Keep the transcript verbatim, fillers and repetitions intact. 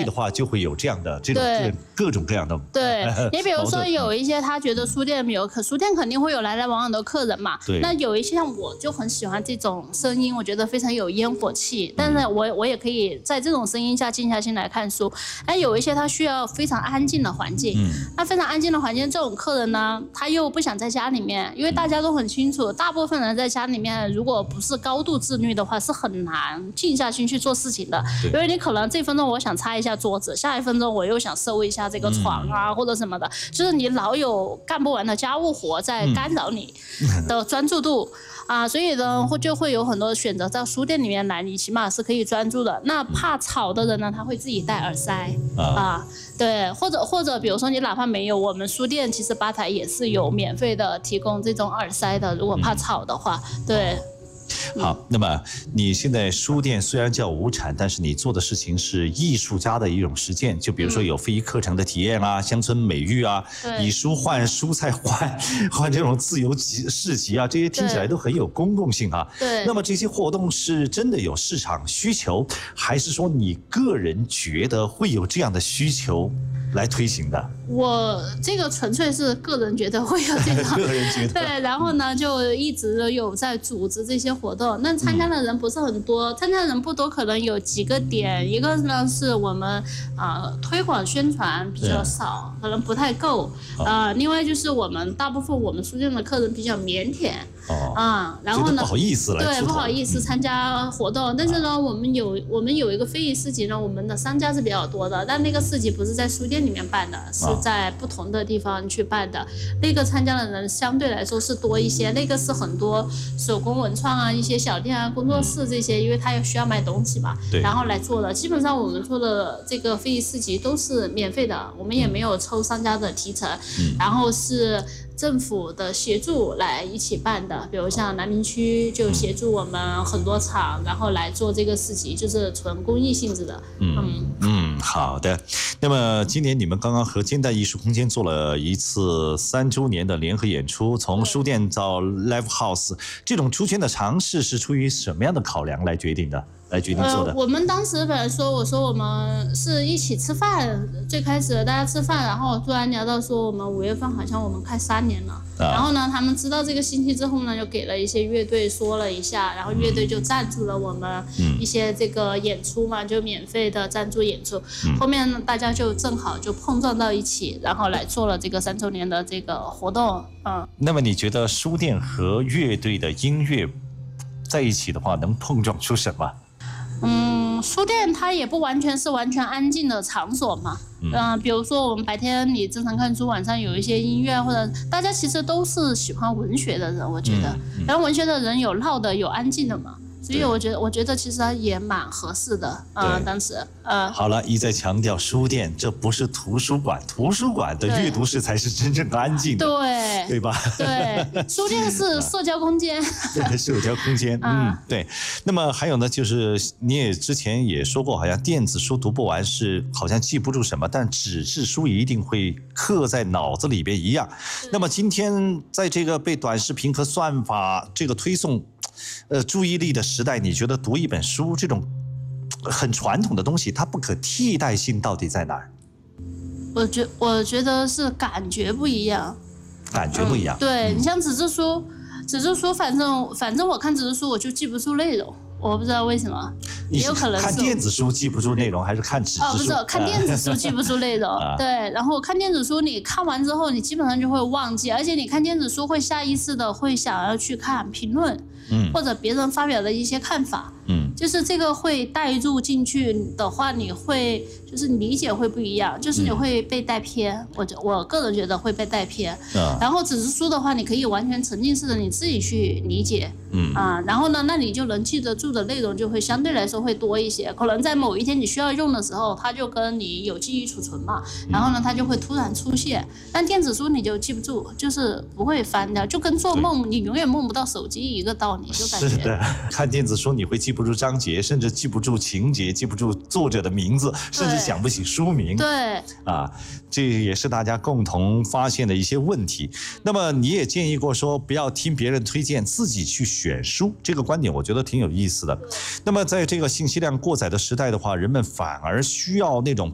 的话，就会有这样的这种各种各样的。 对，你比如说有一些他觉得书店没有，可书店肯定会有来来往往的客人嘛。 对。 那有一些像我就很喜欢这种声音，我觉得非常有烟火气，但是我我也可以在这种声音下静下心来看书。但有一些他需要非常安静的环境，嗯，那非常安静的环境，这种客人呢，他又不想在家里面，因为大家都很清楚，大部分人在家里面，如果不是高度自律的话，是很难静下心去做事情的。因为你可能这分钟我想擦一下桌子，下一分钟我又想收一下这个床啊、嗯、或者什么的，就是你老有干不完的家务活在干扰你的专注度。嗯啊，所以呢，就会有很多选择到书店里面来，你起码是可以专注的。那怕吵的人呢，他会自己戴耳塞啊，啊对，或者或者比如说你哪怕没有，我们书店其实吧台也是有免费的提供这种耳塞的，如果怕吵的话，对。 好，那么你现在书店虽然叫无产，但是你做的事情是艺术家的一种实践，就比如说有非遗课程的体验啊，乡村美育啊，以书换蔬菜换换这种自由集市集啊，这些听起来都很有公共性啊。 对。 那么这些活动是真的有市场需求，还是说你个人觉得会有这样的需求来推行的？ 我这个纯粹是个人觉得会有这种， 个人觉得对，然后呢就一直有在组织这些活动，那参加的人不是很多，参加的人不多，可能有几个点，一个呢是我们呃推广宣传比较少，可能不太够，呃，另外就是我们大部分我们书店的客人比较腼腆。 哦， 啊、嗯，然后呢， 不好意思来对，不好意思参加活动，但是呢，啊、我们有我们有一个非遗市集呢，我们的商家是比较多的，但那个市集不是在书店里面办的，是在不同的地方去办的，啊、那个参加的人相对来说是多一些，那个是很多手工文创啊、一些小店啊、工作室这些，嗯、因为他也需要卖东西嘛，然后来做的。基本上我们做的这个非遗市集都是免费的，我们也没有抽商家的提成，嗯、然后是政府的协助来一起办的，比如像南明区就协助我们很多场，然后来做这个市集，就是纯公益性质的。 嗯 嗯, 嗯，好的。那么今年你们刚刚和煎蛋艺术空间做了一次三周年的联合演出，从书店到 Live House， 这种出圈的尝试是出于什么样的考量来决定的？来决定做的、 呃、我们当时本来说我说我们是一起吃饭，最开始大家吃饭，然后突然聊到说我们五月份好像我们开三年了、啊、然后呢他们知道这个信息之后呢，就给了一些乐队说了一下，然后乐队就赞助了我们一些这个演出嘛、嗯、就免费的赞助演出、嗯、后面大家就正好就碰撞到一起，然后来做了这个三周年的这个活动。嗯， 那么你觉得书店和乐队的音乐在一起的话能碰撞出什么？ 嗯，书店它也不完全是完全安静的场所嘛，嗯、呃，比如说我们白天你正常看书，晚上有一些音乐，或者大家其实都是喜欢文学的人，我觉得，嗯嗯、然后文学的人有闹的，有安静的嘛。所以我觉得，我觉得其实也蛮合适的啊、呃。当时，呃， 好了，一再强调书店，这不是图书馆，图书馆的阅读室才是真正安静的， 对， 对吧？ 对，书店是社交空间， 对，社交空间，嗯，对。那么还有呢，就是你也之前也说过，好像电子书读不完是好像记不住什么，但纸质书一定会刻在脑子里边一样。那么今天在这个被短视频和算法这个推送。呃，注意力的时代，你觉得读一本书这种很传统的东西，它不可替代性到底在哪儿？ 我觉我觉得是感觉不一样， 感觉不一样。 嗯、对、嗯、你像纸质书，纸质书反正反正我看纸质书我就记不住内容。我不知道为什么，也有可能是看电子书记不住内容，还是看纸质书？ 哦，不是，看电子书记不住内容。啊、对，然后看电子书，你看完之后，你基本上就会忘记，而且你看电子书会下意识的会想要去看评论，嗯，或者别人发表的一些看法，嗯，就是这个会带入进去的话，你会就是理解会不一样，就是你会被带偏。嗯、我我个人觉得会被带偏。啊、然后纸质书的话，你可以完全沉浸式的你自己去理解，嗯啊，然后呢，那你就能记得住的内容就会相对来说会多一些，可能在某一天你需要用的时候，它就跟你有记忆储存嘛，然后呢，它就会突然出现。但电子书你就记不住，就是不会翻掉，就跟做梦你永远梦不到手机一个道理，就感觉。 是的，看电子书你会记不住章节，甚至记不住情节，记不住作者的名字，甚至想不起书名。 对， 啊，这也是大家共同发现的一些问题。那么你也建议过说，不要听别人推荐，自己去选书，这个观点我觉得挺有意思的。那么在这个信息量过载的时代的话，人们反而需要那种